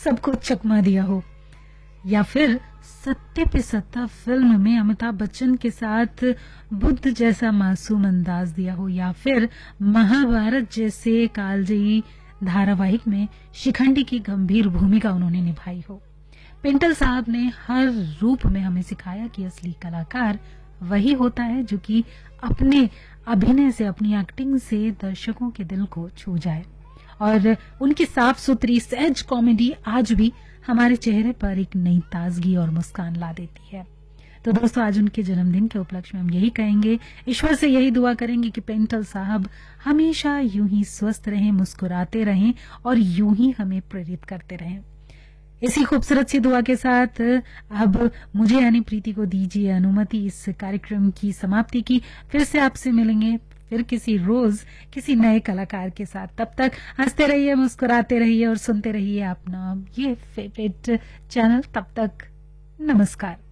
सबको चकमा दिया हो, या फिर सत्ते पे सत्ता फिल्म में अमिताभ बच्चन के साथ बुद्ध जैसा मासूम अंदाज दिया हो, या फिर महाभारत जैसे कालजयी धारावाहिक में शिखंडी की गंभीर भूमिका उन्होंने निभाई हो। पेंटल साहब ने हर रूप में हमें सिखाया कि असली कलाकार वही होता है जो कि अपने अभिनय से, अपनी एक्टिंग से दर्शकों के दिल को छू जाए, और उनकी साफ सुथरी सहज कॉमेडी आज भी हमारे चेहरे पर एक नई ताजगी और मुस्कान ला देती है। तो दोस्तों, आज उनके जन्मदिन के उपलक्ष्य में हम यही कहेंगे, ईश्वर से यही दुआ करेंगे कि पेंटल साहब हमेशा यूं ही स्वस्थ रहें, मुस्कुराते रहें और यूं ही हमें प्रेरित करते रहें। इसी खूबसूरत सी दुआ के साथ अब मुझे यानी प्रीति को दीजिए अनुमति इस कार्यक्रम की समाप्ति की। फिर से आपसे मिलेंगे फिर किसी रोज किसी नए कलाकार के साथ। तब तक हंसते रहिए, मुस्कुराते रहिए और सुनते रहिए अपना ये फेवरेट चैनल। तब तक नमस्कार।